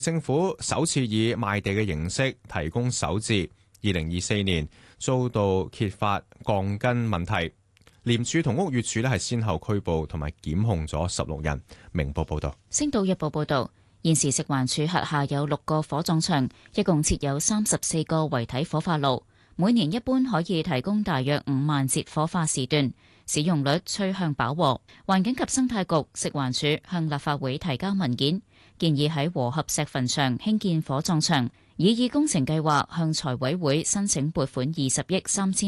政府首次以賣地嘅形式提供首置，2024年遭到揭發鋼筋問題，廉署同屋宇署係先後拘捕同埋檢控咗16人。明報報道。 星島日報報道，現時食環署轄下有6個火葬場，一共設有34個遺體火化爐，每年一般可以提供大約5萬節火化時段，使用率趨向飽和。環境及生態局、食環署向立法會提交文件，建議喺和合石墳場興建火葬場，擬議工程計劃向財委會申請撥款20億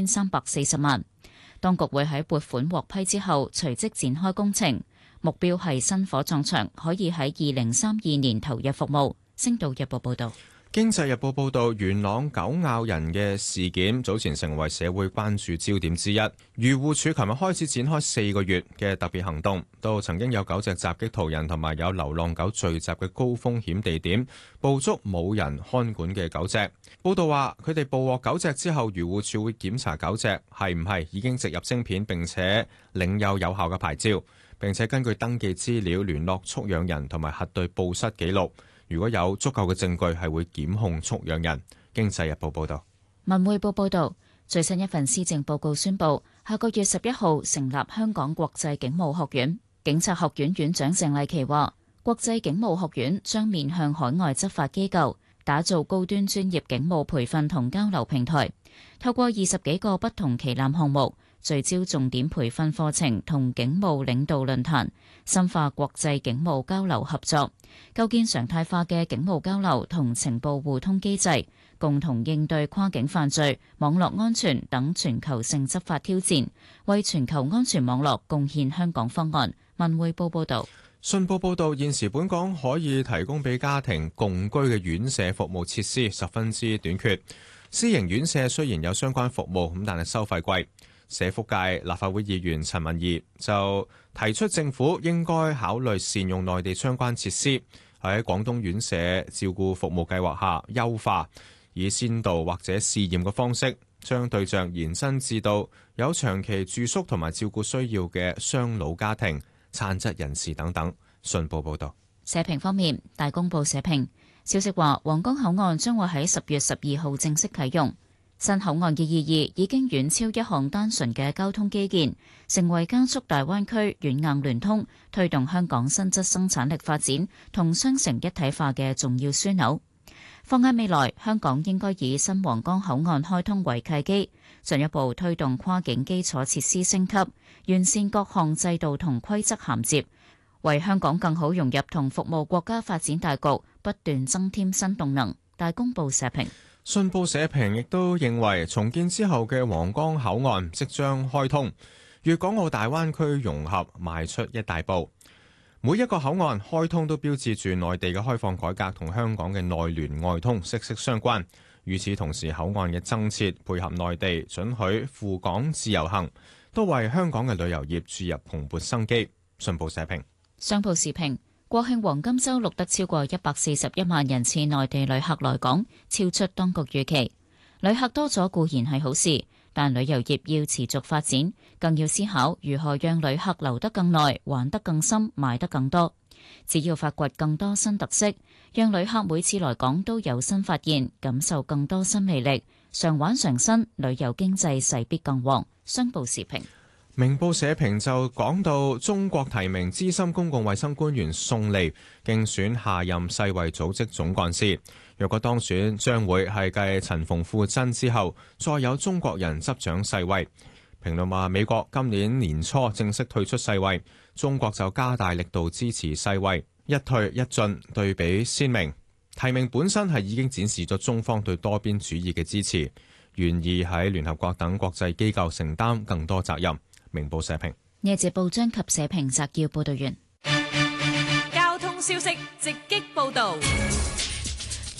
3340萬。當局會喺撥款獲批之後隨即展開工程，目標係新火葬場可以喺2032年投入服務。星島日報報道。 經濟日報報道，元朗狗咬人嘅事件早前成為社會關注焦點之一。漁護署琴日開始展開4個月嘅特別行動，到曾經有狗隻襲擊途人同埋有流浪狗聚集嘅高風險地點，捕捉冇人看管嘅狗隻。報道話，佢哋捕獲狗隻之後，漁護署會檢查狗隻係唔係已經植入晶片並且領有有效嘅牌照，並且根據登記資料聯絡畜養人同埋核對報失記錄。如果有足夠嘅證據，係會檢控畜養人。經濟日報報道。 文匯報報道，最新一份施政報告宣布，下個月11號成立香港國際警務學院。警察學院院長鄭麗琪話，國際警務學院將面向海外執法機構，打造高端專業警務培訓同交流平台，透過20幾個不同旗艦項目，聚焦重點培訓課程同警務領導論壇，深化國際警務交流合作，構建常態化嘅警務交流同情報互通機制，共同應對跨境犯罪、網絡安全等全球性執法挑戰，為全球安全網絡貢獻香港方案。文匯報報道。 信報報導，現時本港可以提供俾家庭共居嘅院舍服務設施十分之短缺。私營院舍雖然有相關服務，咁但係收費貴。社福界立法會議員陳文儀就提出，政府應該考慮善用內地相關設施，喺廣東院舍照顧服務計劃下優化，以先導或者試驗嘅方式，將對象延伸至到有長期住宿同埋照顧需要嘅雙老家庭、殘疾人士等等。信報報道。 社評方面，大公報社評，消息話皇崗口岸將會喺10月12號正式啟用。新口岸嘅意義已經遠超一項單純嘅交通基建，成為加速大灣區軟硬聯通、推動香港新質生產力發展同雙城一體化嘅重要樞紐。放眼未來，香港應該以新皇崗口岸開通為契機，進一步推動跨境基礎設施升級，完善各項制度同規則銜接，為香港更好融入同服務國家發展大局不斷增添新動能。大公報社評。 信報社評亦都認為，重建之後嘅皇崗口岸即將開通，粵港澳大灣區融合邁出一大步。每一個口岸開通都標誌住內地嘅開放改革同香港嘅內聯外通息息相關。與此同時，口岸嘅增設配合內地准許赴港自由行，都為香港嘅旅遊業注入蓬勃生機。信報社評。 商報時評。國慶黃金週錄得超過141萬人次內地旅客來港，超出當局預期。旅客多咗固然係好事，但旅遊業要持續發展，更要思考如何讓旅客留得更耐、玩得更深、買得更多。只要發掘更多新特色，讓旅客每次來港都有新發現，感受更多新魅力，常玩常新，旅遊經濟勢必更旺。商報時評。 明報社評就講到，中國提名資深公共衛生官員宋利競選下任世衛組織總幹事，若果當選，將會係繼陳馮富珍之後，再有中國人執掌世衛。評論話，美國今年年初正式退出世衛，中國就加大力度支持世衛，一退一進，對比鮮明。提名本身係已經展示咗中方對多邊主義嘅支持，願意喺聯合國等國際機構承擔更多責任。明報社評。 呢節報章及社評摘要報道完。 交通消息直擊報道。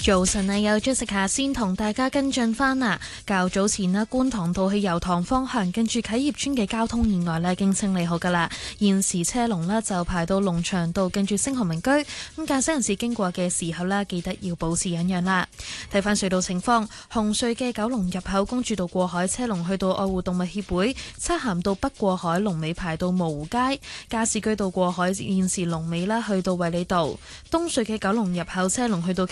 早晨啊，有 Jessica 先同大家跟進翻啊。較早前啦，觀塘道去油塘方向近住啟業邨嘅交通意外咧，已經清理好噶啦。現時車龍咧就排到龍翔道近住星河名居。咁駕駛人士經過嘅時候咧，記得要保持忍讓啦。睇翻隧道情況，紅隧嘅九龍入口公主道過海車龍去到愛護動物協會，漆咸道北過海龍尾排到蕪湖街，加士居道過海現時龍尾啦去到衛理道。東隧嘅九龍入口車龍去到